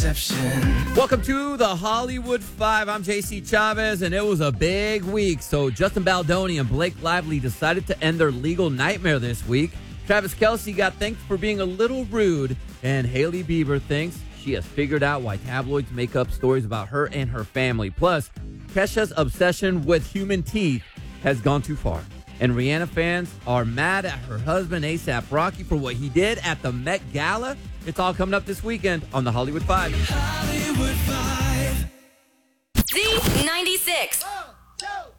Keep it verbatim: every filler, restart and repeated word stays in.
deception. Welcome to the Hollywood Five. I'm J C Chavez, and it was a big week. So Justin Baldoni and Blake Lively decided to end their legal nightmare this week. Travis Kelce got thanked for being a little rude, and Hailey Bieber thinks she has figured out why tabloids make up stories about her and her family. Plus, Kesha's obsession with human teeth has gone too far. And Rihanna fans are mad at her husband, A$AP Rocky, for what he did at the Met Gala. It's all coming up this weekend on the Hollywood Five. Hollywood Five. Z ninety-six.